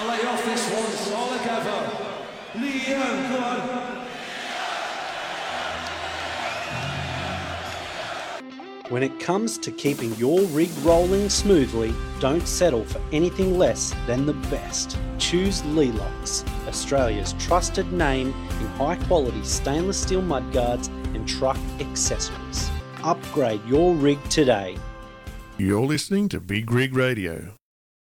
I'll let you off this one, solid ever. Liam, go on. When it comes to keeping your rig rolling smoothly, don't settle for anything less than the best. Choose Leelocks, Australia's trusted name in high-quality stainless steel mudguards and truck accessories. Upgrade your rig today. You're listening to Big Rig Radio.